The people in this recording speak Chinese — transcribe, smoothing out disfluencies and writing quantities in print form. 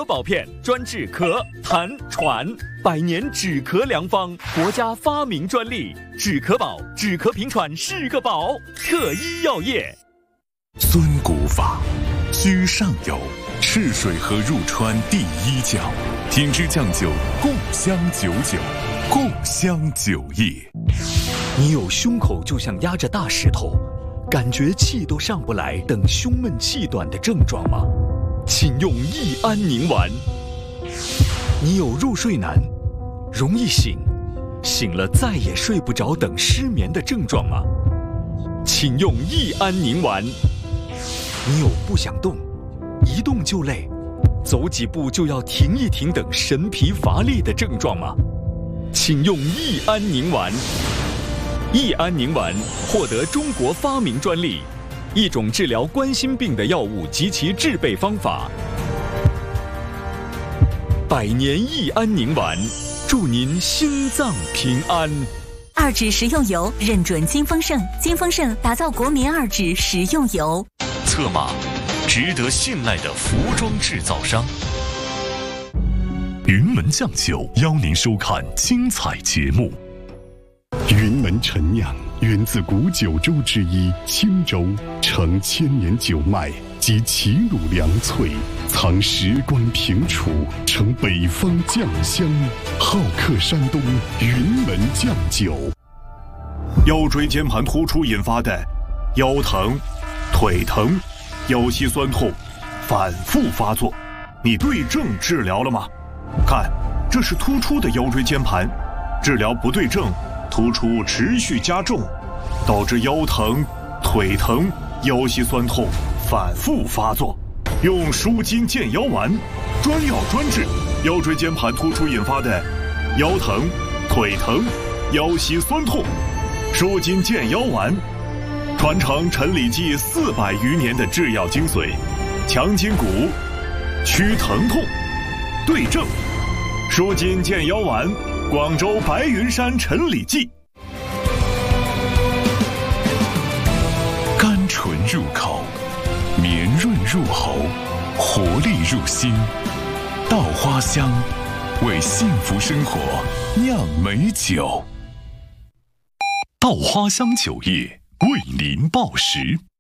壳宝片，专治咳、痰、喘，100年止咳良方，国家发明专利。止咳宝，止咳平喘是个宝。特医药业。 孙古法，居上游，赤水河入川第1角，品质酱酒，共襄99，共襄酒业。 你有胸口就像压着大石头，感觉气都上不来等胸闷气短的症状吗？请用益安宁丸。你有入睡难，容易醒，醒了再也睡不着等失眠的症状吗？请用益安宁丸。你有不想动，一动就累，走几步就要停一停等神疲乏力的症状吗？请用益安宁丸。益安宁丸获得中国发明专利，一种治疗冠心病的药物及其制备方法。100年益安宁丸，祝您心脏平安。 2指食用油认准金丰盛，金丰盛打造国民2指食用油。 策马，值得信赖的服装制造商。云门酱酒邀您收看精彩节目。 云门陈酿源自古九州之一青州，承1000年酒脉及齐鲁良萃，藏时光平楚，成北方酱香，好客山东云门酱酒。 腰椎间盘突出引发的腰疼、腿疼、腰膝酸痛反复发作，你对症治疗了吗？看，这是突出的腰椎间盘，治疗不对症，突出持续加重，导致腰疼、腿疼、腰膝酸痛反复发作。用舒筋健腰丸，专药专治腰椎间盘突出引发的腰疼、腿疼、腰膝酸痛。舒筋健腰丸，传承陈李济400余年的制药精髓，强筋骨，祛疼痛，对症。舒筋健腰丸，广州白云山陈李济。 甘醇入口，绵润入喉，活力入心。稻花香，为幸福生活酿美酒。稻花香酒业为您报时。